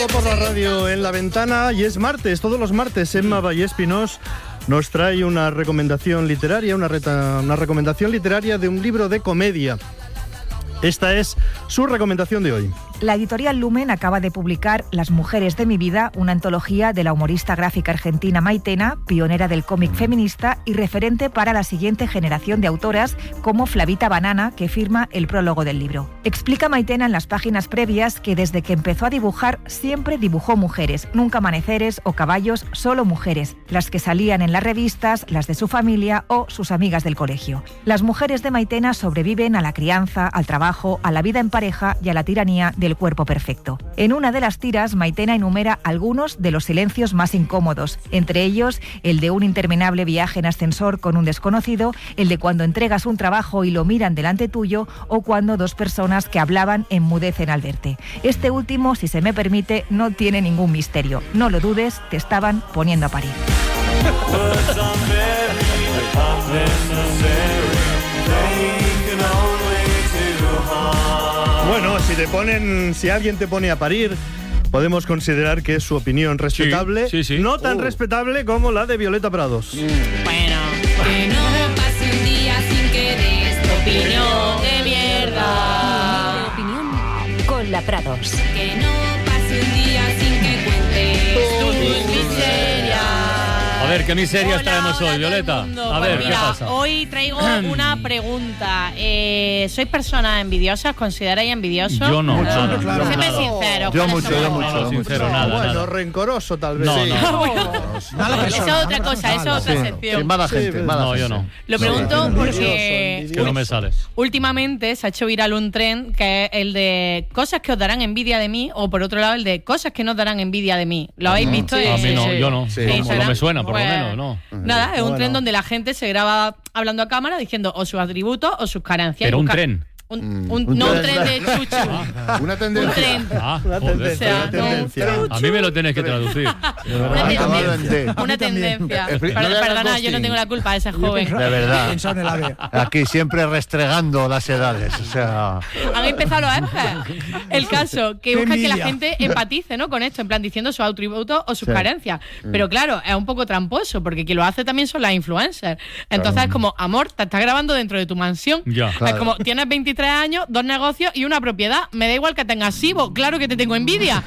Por la radio en la ventana y es martes, todos los martes Emma Vallespinós nos trae una recomendación literaria, una recomendación literaria de un libro de comedia. Esta es su recomendación de hoy. La editorial Lumen acaba de publicar Las mujeres de mi vida, una antología de la humorista gráfica argentina Maitena, pionera del cómic feminista y referente para la siguiente generación de autoras como Flavita Banana, que firma el prólogo del libro. Explica Maitena en las páginas previas que desde que empezó a dibujar siempre dibujó mujeres, nunca amaneceres o caballos, solo mujeres, las que salían en las revistas, las de su familia o sus amigas del colegio. Las mujeres de Maitena sobreviven a la crianza, al trabajo, a la vida en pareja y a la tiranía del cuerpo perfecto. En una de las tiras, Maitena enumera algunos de los silencios más incómodos, entre ellos el de un interminable viaje en ascensor con un desconocido, el de cuando entregas un trabajo y lo miran delante tuyo, o cuando dos personas que hablaban enmudecen al verte. Este último, si se me permite, no tiene ningún misterio. No lo dudes, te estaban poniendo a parir. Bueno, si alguien te pone a parir, podemos considerar que es su opinión respetable, sí. No tan respetable como la de Violeta Prados. Bueno, que no pase un día sin que des tu opinión de mierda. Opinión con la Prados. Que no pase un día sin que cuentes tus miserias. A ver, ¿qué miserias Hola, traemos hoy, todo el Violeta? mundo. A ver, Pues ¿qué mira, pasa? hoy traigo una pregunta. ¿Sois personas envidiosas? ¿Consideráis envidiosos? Yo no. Mucho, claro. Séme Nada. sincero. Yo mucho. Sincero, nada, Bueno, nada. rencoroso tal vez. No, Sí. no. Eso es otra cosa, eso es otra sección. Sin mala gente, Sí, mala No, gente. yo no. Lo pregunto Sí. porque Envidioso. Que no me sale. últimamente se ha hecho viral un tren que es el de cosas que os darán envidia de mí, o por otro lado el de cosas que no darán envidia de mí. ¿Lo habéis visto? A mí no, sí. yo no. Sí. No, Instagram. no me suena, por lo Pues, menos, no. Nada, es un Bueno. tren donde la gente se graba hablando a cámara diciendo o sus atributos o sus carencias. Pero Y un busca- tren. No un tren de chuchu. Una Un tendencia. tren. Ah, Una joder. tendencia, O sea, una tendencia. A mí me lo tenés que traducir. Una Acabado en tendencia. T. Una tendencia. No le hagas Perdona, yo ghosting. no tengo la culpa de ese joven. De verdad. Aquí siempre restregando las edades. O sea, Han empezado los Fs. El caso, que busca que la gente empatice, ¿no? Con esto, en plan diciendo sus atributos o sus Sí. carencias. Pero claro, es un poco tramposo, porque quien lo hace también son las influencers. Entonces es como, amor, te estás grabando dentro de tu mansión. Ya. Es Claro. como, tienes 23 años, 2 negocios y una propiedad. Me da igual que tengas SIBO, claro que te tengo envidia.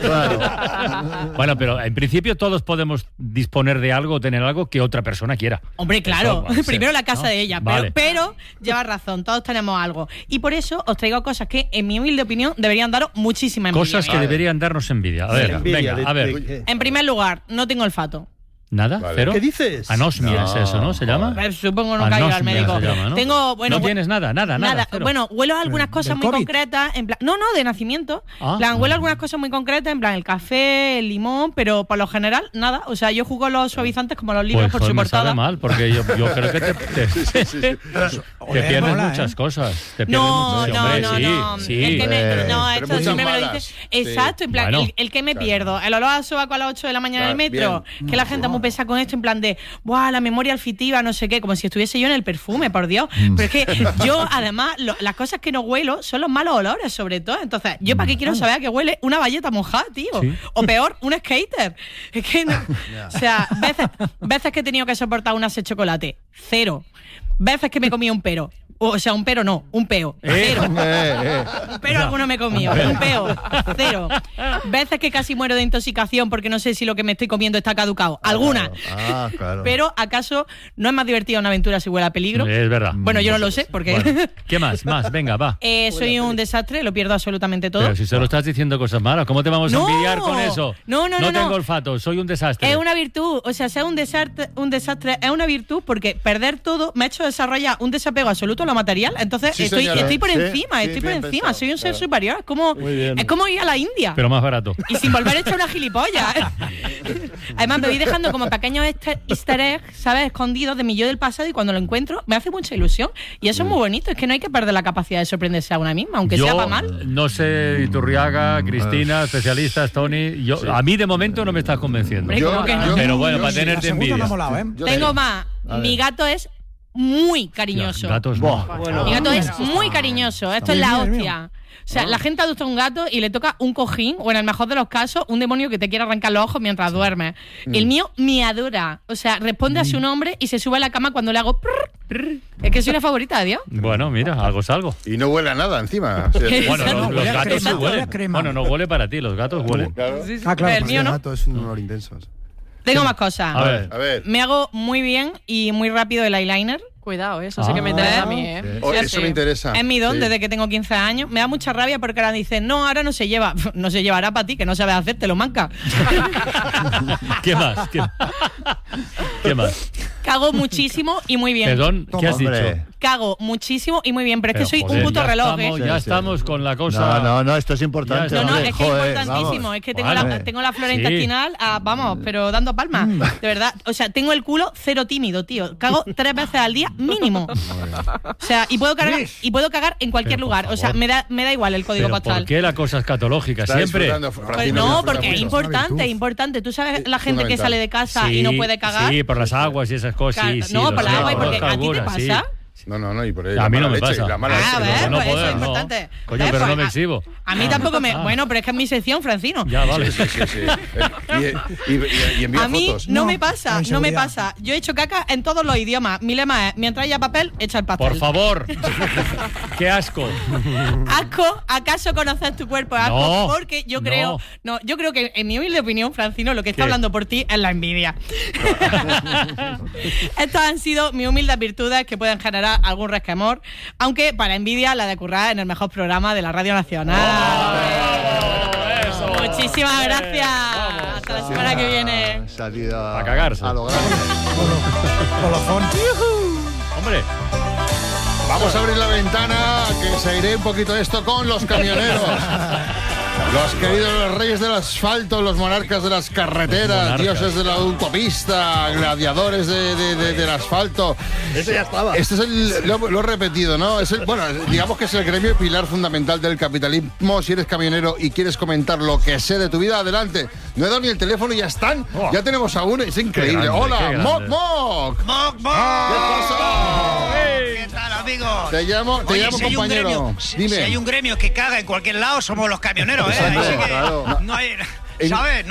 Bueno, pero en principio todos podemos disponer de algo o tener algo que otra persona quiera. Hombre, claro, Eso puede ser, primero la casa ¿no? de ella, Vale. pero llevas razón, todos tenemos algo. Y por eso os traigo cosas que, en mi humilde opinión, deberían daros muchísima envidia. Cosas que deberían darnos envidia. A ver, Envidia, venga, a ver. En primer lugar, no tengo olfato. ¿Nada? Vale. ¿Cero? ¿Qué dices? Anosmia es eso, ¿no? ¿Se llama? Supongo nunca he ido al Anosmia médico. se llama, ¿no? Tengo, bueno, no tienes nada. Cero. Bueno, huelo algunas cosas muy concretas, en plan, no, de nacimiento. Ah. En plan, huelo algunas cosas muy concretas, en plan el café, el limón, pero por lo general nada. O sea, yo jugo los suavizantes como los libros Pues por joder, su me portada. sabe mal, porque yo creo que te pierdes muchas cosas. Te pierdes No, muchas- no, hombre, no. sí. El que pero esto muchas siempre me lo malas. dice. Exacto, en plan, Bueno. el que me pierdo. El olor a sobaco a las 8 de la mañana en el Claro, metro. Que la gente muy pesa con esto, en plan de, ¡buah, la memoria olfativa, no sé qué! Como si estuviese yo en el perfume, por Dios. Pero es que yo, además, las cosas que no huelo son los malos olores, sobre todo. Entonces, ¿yo para qué quiero saber a qué huele una bayeta mojada, tío? Sí. O peor, un skater. Es que no. O sea, veces que he tenido que soportar un ase de chocolate, 0. Veces que me comí un pero. O sea, un pero no, un peo. 0. Un pero alguno me he comido. Un peo. 0. Veces que casi muero de intoxicación porque no sé si lo que me estoy comiendo está caducado. Alguna. Claro. Pero, ¿acaso no es más divertida una aventura si huele a peligro? Es verdad. Bueno, yo no lo sé, porque Bueno, ¿qué más? Venga, va. soy un desastre, lo pierdo absolutamente todo. Pero si solo estás diciendo cosas malas, ¿cómo te vamos a No. envidiar con eso? No tengo olfato, soy un desastre. Es una virtud, o sea, ser un desastre es una virtud porque perder todo me ha hecho desarrollar un desapego absoluto a lo material. Entonces Sí, estoy señora. por Sí, encima, sí, estoy por bien encima, pensado, soy un ser claro. superior. bien. Es como ir a la India. Pero más barato. Y sin volver a echar una gilipollas. Además, me voy dejando como pequeños easter eggs, ¿sabes? Escondidos de mi yo del pasado, y cuando lo encuentro me hace mucha ilusión. Y eso es muy bonito, es que no hay que perder la capacidad de sorprenderse a una misma, aunque sea para mal. No sé, Iturriaga, Cristina, especialistas, Tony. A mí de momento no me estás convenciendo. Hombre, ¿cómo que no? Pero bueno, yo para sí. tenerte envidia. Tengo más. Mi gato es muy cariñoso. Gatos Buah. no. Bueno. Mi gato es muy cariñoso. Esto es la hostia. O sea, la gente adopta un gato y le toca un cojín, o en el mejor de los casos, un demonio que te quiere arrancar los ojos mientras duermes. El mío me adora. O sea, responde a su nombre y se sube a la cama cuando le hago prr, prr. Es que soy la favorita de Dios. Bueno, mira, algo es algo. Y no huele a nada encima. O sea, Bueno, los gatos sí huelen. crema. Bueno, no huele para ti, los gatos huelen. claro. Sí, sí. Ah, claro, El porque mío el no. gato es un olor intenso. Tengo más cosas. A ver. A ver. Me hago muy bien y muy rápido el eyeliner. Cuidado, eso sí que me interesa a mí, ¿eh? Oh, Ya eso sé. me interesa. Es mi don Sí. desde que tengo 15 años. Me da mucha rabia porque ahora dicen, no, ahora no se lleva. No se llevará para ti, que no sabes hacer, te lo manca. ¿Qué más? ¿Qué más? Cago muchísimo y muy bien. Perdón, ¿qué has Hombre. dicho? Cago muchísimo y muy bien, pero es Pero, que soy joder, un puto ya reloj, estamos, ¿eh? Ya Sí, estamos sí. con la cosa... No, esto es importante. Ya No, no, hombre. es que es Joder, importantísimo. vamos. Es que tengo, Vale. tengo la flora Sí. intestinal, vamos, pero dando palmas. De verdad. O sea, tengo el culo cero tímido, tío. Cago 3 veces al día mínimo. O sea, y puedo cagar en cualquier Pero, por lugar. O sea, favor. me da igual el código ¿Pero postal. por qué la cosa escatológica Está siempre? disfrutando, Pues Francino, no, disfruta porque es mucho. importante, importante. Tú sabes la gente que fundamental. sale de casa y no puede cagar. Sí, por las aguas y esas cosas. Claro, Sí, sí, no, lo por sé, la agua y lo porque a ti te algunas, sí. pasa. No, y por A la mí no mala me leche, pasa. la mala leche. A ver, no pues eso poder, es no. importante. Coño, pero no me exhibo. A mí tampoco me... Ah. Bueno, pero es que es mi sección, Francino. Ya, vale. Sí. Y envía A mí fotos. no No, me pasa, no hay no me seguridad. pasa. Yo he hecho caca en todos los idiomas. Mi lema es, mientras haya papel, echa el papel. Por favor. Qué asco. Asco, ¿acaso conoces tu cuerpo? Asco, No, porque yo creo... No, yo creo que, en mi humilde opinión, Francino, lo que está ¿Qué? hablando por ti es la envidia. Estas han sido mis humildes virtudes que pueden generar algún resquemor, aunque para envidia la de currar en el mejor programa de la Radio Nacional. Eso. Muchísimas gracias. Hasta la semana que viene. Salida A cagarse. A lo grande. Colofón. Hombre. Vamos a abrir la ventana, que se iré un poquito esto con los camioneros. Los queridos reyes del asfalto, los monarcas de las carreteras, Monarcas. dioses de la autopista, gladiadores del asfalto. Ese ya estaba. Este es lo he repetido, ¿no? Bueno, digamos que es el gremio pilar fundamental del capitalismo. Si eres camionero y quieres comentar lo que sé de tu vida, adelante. No he dado ni el teléfono y ya están. Oh. Ya tenemos a uno, es increíble. Qué grande, Hola, qué grande. Moc Moc. ¡Moc, moc! ¿Qué pasa? ¿Qué tal, amigos? Te llamo Oye, si hay un compañero. gremio, Dime. si hay un gremio que caga en cualquier lado, somos los camioneros, ¿eh? Exacto, Así que claro. no hay... En- ¿Sabes?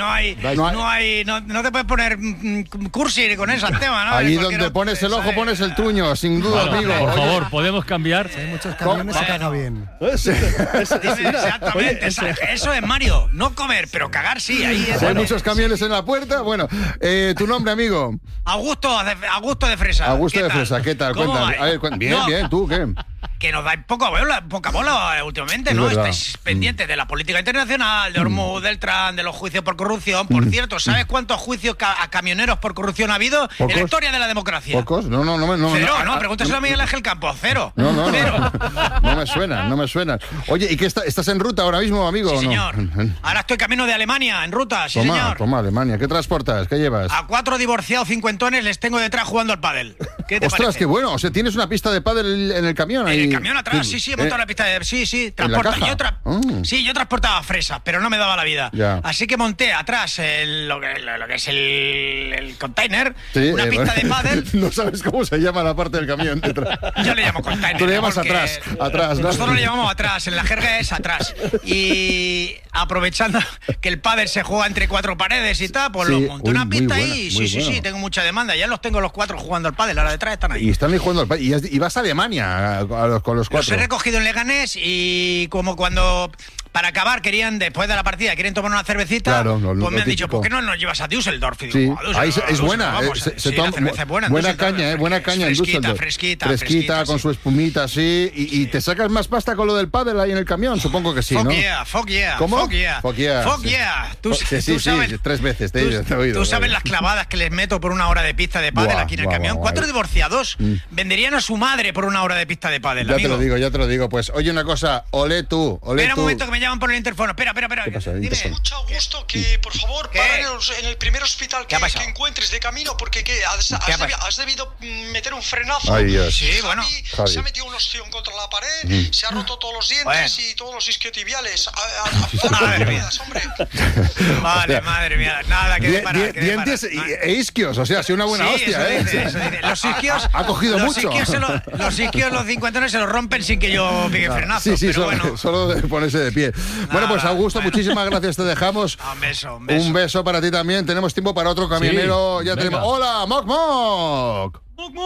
No No te puedes poner cursi con eso al tema, ¿no? Allí En cualquier donde pones el ojo, ¿sabes? pones el tuño, sin duda, Bueno, amigo. por Oye, favor, ¿podemos cambiar? Hay muchos camiones se caga bien. Exactamente, eso es Mario. No comer, pero cagar sí. Ahí es. si hay muchos camiones en la puerta, bueno, tu nombre, amigo. Augusto de Fresa. Augusto ¿Qué de tal? Fresa, ¿qué tal? ¿Cómo Cuéntame. vais? A ver, bien, No, bien, ¿tú qué? Que nos dais poca bola últimamente, Es ¿no? verdad. Estáis pendientes de la política internacional, de Hormuz, del Trump, de los juicios por corrupción. Por cierto, ¿sabes cuántos juicios a camioneros por corrupción ha habido en ¿Pocos? la historia de la democracia? ¿Pocos? No. Cero, no, pregúntaselo a Miguel Ángel Campos, cero. No. Cero. No me suena. Oye, ¿y qué estás en ruta ahora mismo, amigo? Sí, o no? señor. Ahora estoy camino de Alemania, en ruta, sí, señor. Toma, Alemania. ¿Qué transportas? ¿Qué llevas? A 4 divorciados cincuentones les tengo detrás jugando al pádel. ¿Qué te Ostras, parece? qué bueno. O sea, tienes una pista de pádel en el camión ahí. En el camión atrás, sí, he montado la pista de... Sí, ¿En la caja? Sí, yo transportaba fresas, pero no me daba la vida. Ya. Así que monté atrás lo que es el container, Sí, una pista de pádel. No sabes cómo se llama la parte del camión detrás. Yo le llamo container. Tú le llamas porque atrás, ¿no? Nosotros le llamamos atrás, en la jerga es atrás. Y aprovechando que el pádel se juega entre 4 paredes y tal, pues Sí, lo monté uy, una muy pista buena, ahí. muy Sí, bueno. tengo mucha demanda. Ya los tengo los 4 jugando al pádel, ahora detrás están ahí. Y están ahí jugando al pádel. Y vas a Alemania con los Los he 4. recogido en Leganés y como cuando para acabar querían, después de la partida, quieren tomar una cervecita, Claro, pues lo me han dicho, típico. ¿por qué no nos llevas a Düsseldorf? Y Sí, digo, "A ahí Düsseldorf, es buena. vamos". Se Sí, toma la cerveza es buena. en buena Düsseldorf, caña, buena caña en Düsseldorf. Fresquita, con sí. su espumita, sí. Y te sacas más pasta con lo del pádel ahí en el camión, supongo que sí, ¿no? Fuck yeah. ¿Cómo? Fuck yeah. Fuck yeah, Fuck sí. yeah. Sí, 3 veces te he oído. Tú sabes las clavadas que les meto por una hora de pista de pádel Buah, aquí en el buah, camión. buah, 4 buah. divorciados venderían a su madre por una hora de pista de pádel, Ya amigo. te lo digo. Pues oye una cosa, olé tú. Espera un momento que me llaman por el interfono. Espera. ¿Qué pasa? Dime. Mucho gusto que, por favor, para en el primer hospital que encuentres de camino, porque has debido meter un frenazo. Ay, Dios. Sí, bueno. Se ha metido un ostión contra la pared, se ha roto todos los dientes y todos los isquiotibiales. Madre mía. Hombre. Vale, madre mía. Nada, que parar. Dientes e isquios, o sea, ha sido una buena hostia, eso dice. Los isquios... Ha cogido mucho. Los isquios, los cincuentones se los rompen sin que yo pegue frenazo. Sí, pero solo de ponerse de pie. Bueno, pues Augusto, muchísimas gracias, te dejamos. Un beso para ti también. Tenemos tiempo para otro camionero. Sí, ya venga. tenemos. ¡Hola, Moc Moc!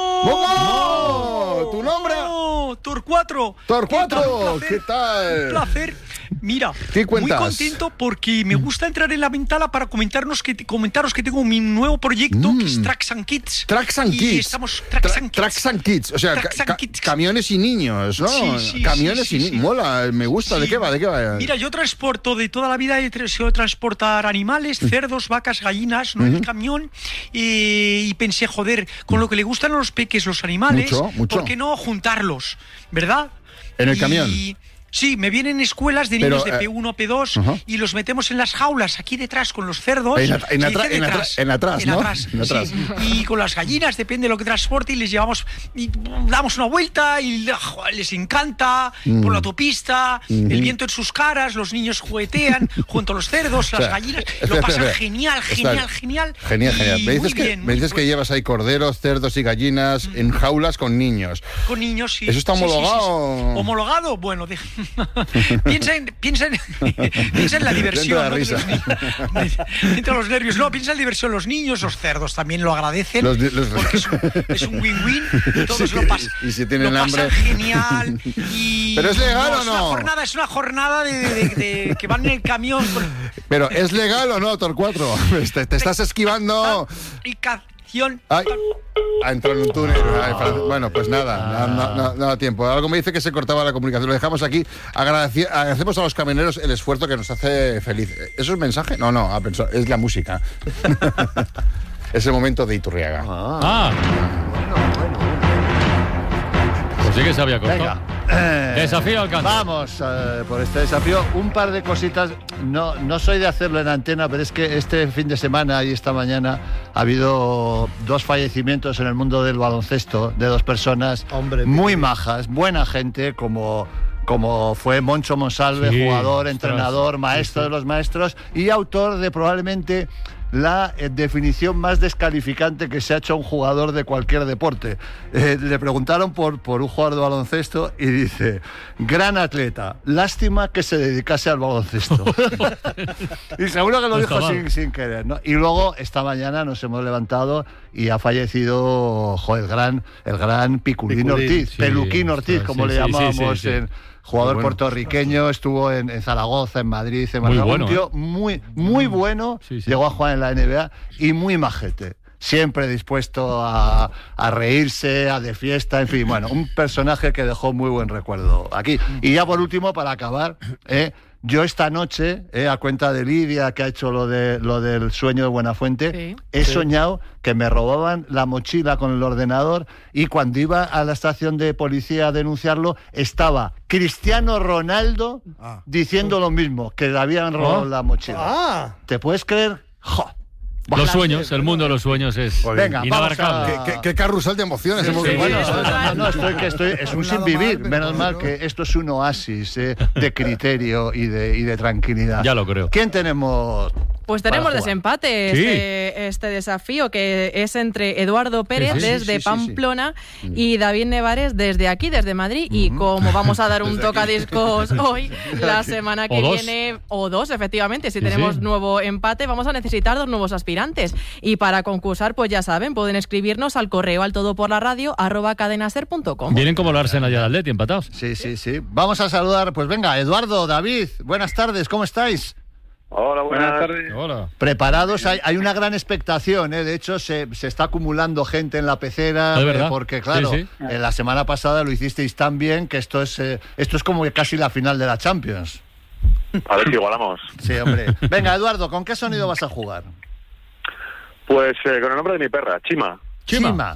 ¡Moc! ¿Tu nombre? Torcuatro. Torcuatro, ¿qué tal? Un placer. Mira, ¿Qué cuentas? muy contento porque me gusta entrar en la ventana para comentaros que tengo mi nuevo proyecto que es Tracks and Kids. Tracks and Y Kids. estamos Tracks and Kids. Tracks and Kids. O sea, Tracks and Kids. camiones y niños, ¿no? Sí, camiones y sí. niños. Mola, me gusta. Sí. ¿De qué va? Mira, yo transporto de toda la vida, he sido transportar animales, cerdos, vacas, gallinas, ¿no? En el camión. Y pensé, joder, con lo que le gustan a los peques los animales, Mucho. ¿por qué no juntarlos? ¿Verdad? ¿En el camión? Sí, me vienen escuelas de niños de P1, P2 y los metemos en las jaulas aquí detrás con los cerdos. En atrás, ¿no? Sí. Y con las gallinas, depende de lo que transporte, y les llevamos y damos una vuelta y les encanta por la autopista, el viento en sus caras, los niños juguetean junto a los cerdos, las gallinas, lo pasan genial. Genial. Me dices que llevas ahí corderos, cerdos y gallinas en jaulas con niños. Con niños, sí. ¿Eso está homologado? Sí. ¿Homologado? Bueno, piensa en la diversión. Dentro de la risa. Dentro de los nervios. No, piensa en la diversión. Los niños, los cerdos también lo agradecen. Porque es un win-win. Todos lo pasan. Y si tienen hambre. Genial. ¿Pero es legal o no? Es una jornada de que van en el camión. ¿Pero es legal o no, Torcuatro? Te estás esquivando. Ay, ha entrado en un túnel. Bueno, pues nada, no da tiempo. Algo me dice que se cortaba la comunicación. Lo dejamos aquí. Agradecemos a los camioneros el esfuerzo que nos hace feliz. ¿Eso es mensaje? No, es la música. Es el momento de Iturriaga. Pues sí que se había cortado. Desafío al canto. Vamos por este desafío. Un par de cositas. No soy de hacerlo en antena, pero es que este fin de semana y esta mañana ha habido 2 fallecimientos en el mundo del baloncesto de 2 personas muy majas, buena gente, como fue Moncho Monsalve, jugador, entrenador, maestro de los maestros y autor de probablemente la definición más descalificante que se ha hecho a un jugador de cualquier deporte. Le preguntaron por un jugador de baloncesto y dice: gran atleta, lástima que se dedicase al baloncesto. Y seguro que lo dijo sin querer, ¿no? Y luego esta mañana nos hemos levantado y ha fallecido el gran Piculín Ortiz, Peluquín Ortiz, como le llamábamos en... Jugador puertorriqueño, estuvo en Zaragoza, en Madrid, en Madrid. Muy bueno, un tío muy bueno, llegó a jugar en la NBA y muy majete. Siempre dispuesto a reírse, a de fiesta, en fin, bueno, un personaje que dejó muy buen recuerdo aquí. Y ya por último, para acabar, yo esta noche, a cuenta de Lidia, que ha hecho lo del sueño de Buenafuente, he soñado que me robaban la mochila con el ordenador y cuando iba a la estación de policía a denunciarlo, estaba Cristiano Ronaldo diciendo lo mismo, que le habían robado la mochila. ¿Te puedes creer? Los sueños, el mundo de los sueños es inabarcable. Qué carrusel de emociones. Es un sinvivir. Menos mal que esto es un oasis de criterio y de tranquilidad. Ya lo creo. ¿Quién tenemos? Pues tenemos desempate este desafío, que es entre Eduardo Pérez desde Pamplona y David Nevares desde aquí, desde Madrid. Y como vamos a dar un tocadiscos hoy, la semana que viene, o 2, efectivamente, si tenemos nuevo empate, vamos a necesitar 2 nuevos aspirantes. Y para concursar, pues ya saben, pueden escribirnos al correo altodoporlaradio@cadenaser.com. Vienen como el Arsenal y el Atleti, empatados. Sí. Vamos a saludar, pues venga, Eduardo, David, buenas tardes, ¿cómo estáis? Hola, buenas tardes. Hola. Preparados, hay una gran expectación, de hecho se está acumulando gente en la pecera, porque claro, la semana pasada lo hicisteis tan bien que esto es como casi la final de la Champions. A ver si igualamos. Sí, hombre. Venga, Eduardo, ¿con qué sonido vas a jugar? Pues con el nombre de mi perra, Chima. Chima.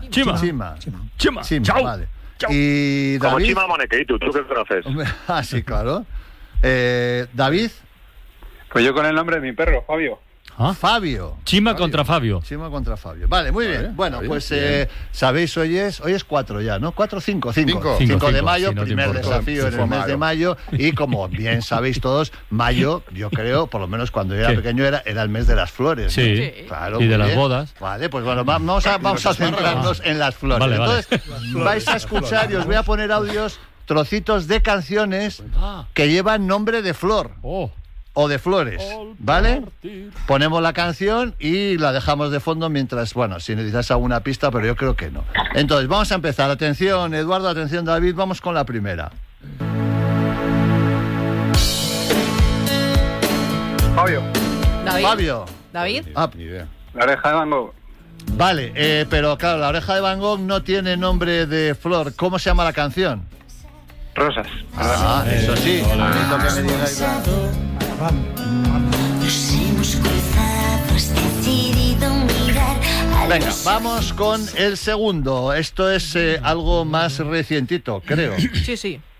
Chao. Vale. Y como David... Chima Monekeitu, ¿tú qué conoces? Sí, claro. David. Pues yo con el nombre de mi perro, Fabio. Fabio. Chima contra Fabio. Chima contra Fabio. Vale, muy bien. Bueno, pues sabéis, hoy es 4 ya, ¿no? 4 o 5. 5 de mayo, primer desafío en el mes de mayo. Y como bien sabéis todos, mayo, yo creo, por lo menos cuando yo era pequeño, era el mes de las flores. Sí, ¿no? Claro, y de las bodas. Vale, pues bueno, vamos a centrarnos en las flores. Vale, Entonces, vais a escuchar y os voy a poner audios, trocitos de canciones que llevan nombre de flor. O de flores, ¿vale? Ponemos la canción y la dejamos de fondo mientras, bueno, si necesitas alguna pista, pero yo creo que no. Entonces, vamos a empezar. Atención, Eduardo, atención, David, vamos con la primera. Fabio. David. Fabio. David. Ni idea. La oreja de Van Gogh. Vale, pero claro, la oreja de Van Gogh no tiene nombre de flor. ¿Cómo se llama la canción? Rosas. Eso sí. Bonito que me digáis. Venga, vamos con el segundo. Esto es algo más recientito, creo. Sí.